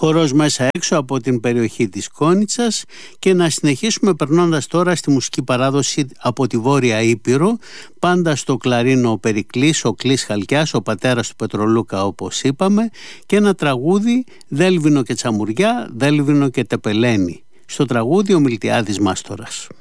χορός μέσα έξω από την περιοχή της Κόνιτσας, και να συνεχίσουμε περνώντας τώρα στη μουσική παράδοση από τη Βόρεια Ήπειρο, πάντα στο κλαρίνο ο Περικλής, ο Κλής Χαλκιάς, ο πατέρας του Πετρολούκα όπως είπαμε, και ένα τραγούδι «Δέλβινο και τσαμουριά, Δέλβινο και τεπελένη». Στο τραγούδι ο Μιλτιάδης Μάστορας.